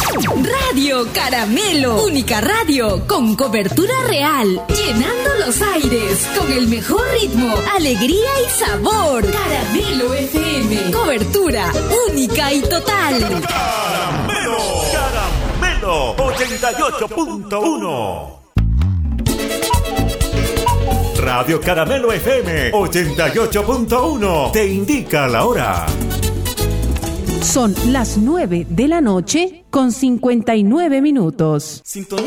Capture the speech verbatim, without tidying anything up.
Radio Caramelo, única radio con cobertura real, llenando los aires con el mejor ritmo, alegría y sabor. Caramelo F M, cobertura única y total. Caramelo, Caramelo ochenta y ocho punto uno. Radio Caramelo F M ochenta y ocho punto uno te indica la hora. Son las nueve de la noche con cincuenta y nueve minutos. Sintonía